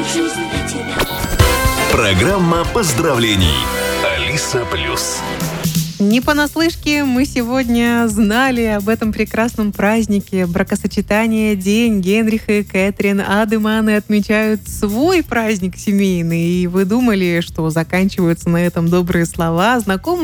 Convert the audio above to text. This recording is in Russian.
жизнь для тебя. Программа поздравлений. Алиса Плюс. Не понаслышке мы сегодня знали об этом прекрасном празднике бракосочетания, день Генриха и Кэтрин Адеманы отмечают свой праздник семейный. И вы думали, что заканчиваются на этом добрые слова. Знакомые